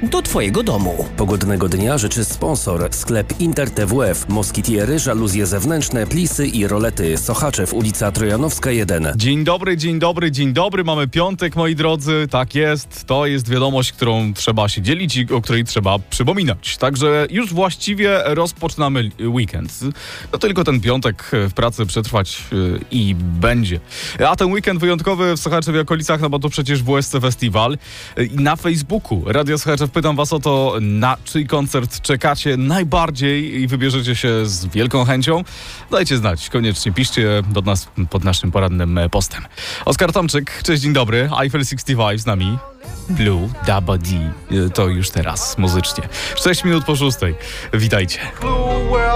do Twojego domu. Pogodnego dnia życzy sponsor. Sklep Inter TWF. Moskitiery, żaluzje zewnętrzne, plisy i rolety. Sochaczew, ulica Trojanowska 1. Dzień dobry. Mamy piątek, moi drodzy. Tak jest. To jest wiadomość, którą trzeba się dzielić i o której trzeba przypominać. Także już właściwie rozpoczynamy weekend. No tylko ten piątek w pracy przetrwać i będzie. A ten weekend wyjątkowy w Sochaczewie okolicach, no bo to przecież WSC Festiwal. I na Facebooku Radio Sochaczew pytam was o to, na czyj koncert czekacie najbardziej i wybierzecie się z wielką chęcią. Dajcie znać, koniecznie piszcie do nas pod naszym porannym postem. Oskar Tomczyk, cześć, dzień dobry. Eiffel 65 z nami. Blue Dabba D. To już teraz muzycznie. 6 minut po 6. Witajcie.